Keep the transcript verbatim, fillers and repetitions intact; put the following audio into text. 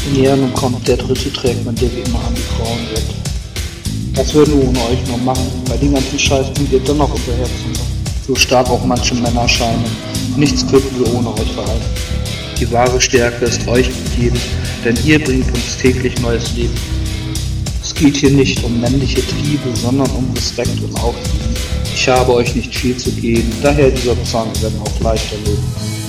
Ja, nun kommt, der Dritte trägt man dir wie immer an die Frauen weg. Was würden wir ohne euch nur machen? Bei den ganzen Scheiß bringt ihr doch noch hinterherzumachen. So stark auch manche Männer scheinen. Nichts könnten wir ohne euch verhalten. Die wahre Stärke ist euch gegeben, denn ihr bringt uns täglich neues Leben. Es geht hier nicht um männliche Triebe, sondern um Respekt und Aufliegen. Ich habe euch nicht viel zu geben, daher dieser Zwang, wenn auch leichter Leben.